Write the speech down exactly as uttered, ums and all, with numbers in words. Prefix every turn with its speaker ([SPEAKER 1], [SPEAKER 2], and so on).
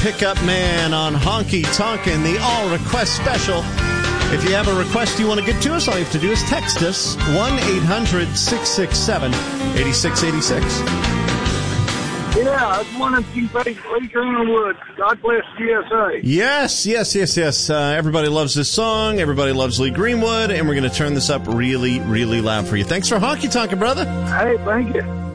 [SPEAKER 1] Pickup Man on Honky Tonkin', the All Request Special. If you have a request you want to get to us, all you have to do is text us, one eight hundred six six seven eight six eight six.
[SPEAKER 2] Yeah, I just wanted to thank Lee Greenwood. God bless G S A.
[SPEAKER 1] Yes, yes, yes, yes. Uh, everybody loves this song. Everybody loves Lee Greenwood. And we're going to turn this up really, really loud for you. Thanks for Honky Tonkin', brother.
[SPEAKER 2] Hey, thank you.